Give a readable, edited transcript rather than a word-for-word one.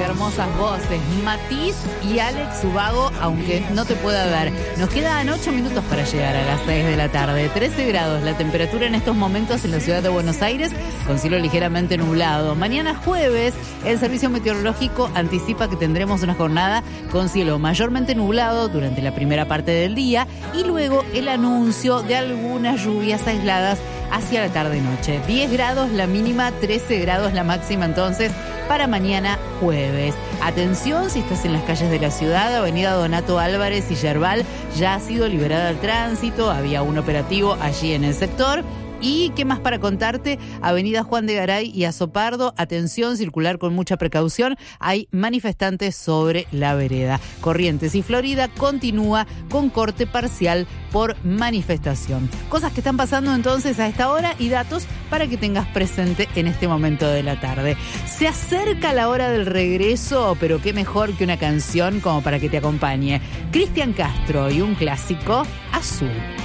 qué hermosas voces. Matiz y Alex Ubago, aunque no te pueda ver. Nos quedan 8 minutos para llegar a las 6 de la tarde. 13 grados la temperatura en estos momentos en la ciudad de Buenos Aires, con cielo ligeramente nublado. Mañana jueves, el Servicio Meteorológico anticipa que tendremos una jornada con cielo mayormente nublado durante la primera parte del día y luego el anuncio de algunas lluvias aisladas hacia la tarde-noche. 10 grados la mínima, 13 grados la máxima entonces para mañana jueves. Atención si estás en las calles de la ciudad, Avenida Donato Álvarez y Yerbal ya ha sido liberada al tránsito, había un operativo allí en el sector. ¿Y qué más para contarte? Avenida Juan de Garay y Azopardo, atención, circular con mucha precaución, hay manifestantes sobre la vereda. Corrientes y Florida continúa con corte parcial por manifestación. Cosas que están pasando entonces a esta hora y datos para que tengas presente en este momento de la tarde. Se acerca la hora del regreso, pero qué mejor que una canción como para que te acompañe. Cristian Castro y un clásico, Azul.